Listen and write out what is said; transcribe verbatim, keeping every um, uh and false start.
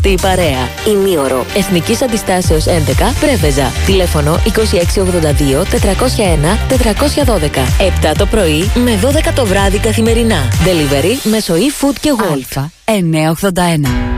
Τι παρέα. Ημίωρο. Εθνικής Αντιστάσεως έντεκα, Πρέβεζα. Τηλέφωνο είκοσι έξι ογδόντα δύο τετρακόσια ένα τετρακόσια δώδεκα. επτά το πρωί με δώδεκα το βράδυ καθημερινά. Delivery μέσω e-food και Wolt. Α εννιακόσια ογδόντα ένα.